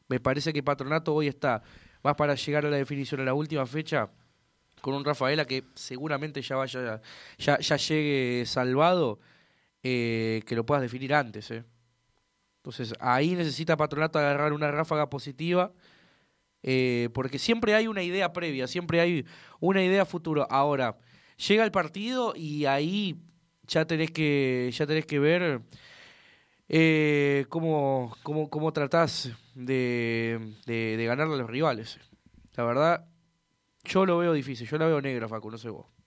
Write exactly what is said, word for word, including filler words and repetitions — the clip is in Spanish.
Me parece que Patronato hoy está más para llegar a la definición en la última fecha con un Rafaela que seguramente ya vaya, ya, ya llegue salvado, eh, que lo puedas definir antes, ¿eh? Entonces ahí necesita Patronato agarrar una ráfaga positiva, eh, porque siempre hay una idea previa, siempre hay una idea futuro. Ahora, llega el partido y ahí ya tenés que, ya tenés que ver eh, cómo, cómo, cómo tratás de, de, de ganarle a los rivales. La verdad, yo lo veo difícil, yo la veo negra, Facu, no sé vos.